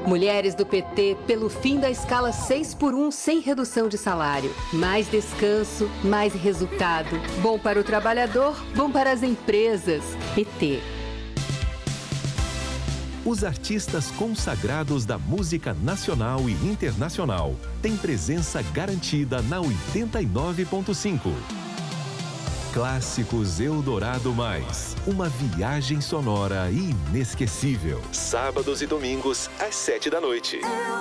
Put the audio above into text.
Mulheres do PT pelo fim da escala 6x1 sem redução de salário. Mais descanso, mais resultado. Bom para o trabalhador, bom para as empresas. PT. Os artistas consagrados da música nacional e internacional têm presença garantida na 89.5. Clássicos Eldorado Mais. Uma viagem sonora inesquecível. Sábados e domingos, às 7 da noite.